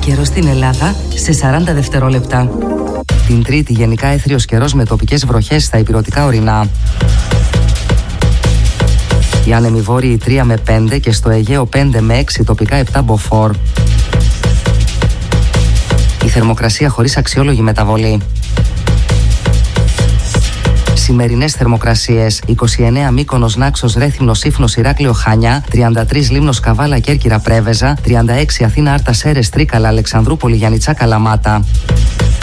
καιρός στην Ελλάδα σε 40 δευτερόλεπτα. Την Τρίτη γενικά έθριος καιρός με τοπικές βροχές στα ηπειρωτικά ορεινά. Οι άνεμοι βόρειοι 3 με 5 και στο Αιγαίο 5 με 6, τοπικά 7 μποφόρ. Η θερμοκρασία χωρίς αξιόλογη μεταβολή. Σημερινές θερμοκρασίες: 29 Μύκονος, Νάξος, Ρέθυμνος, Σύφνος, Ηράκλειο, Χανιά, 33 Λίμνος, Καβάλα, Κέρκυρα, Πρέβεζα, 36 Αθήνα, Άρτα, Σέρρες, Τρίκαλα, Αλεξανδρούπολη, Γιαννιτσά, Καλαμάτα.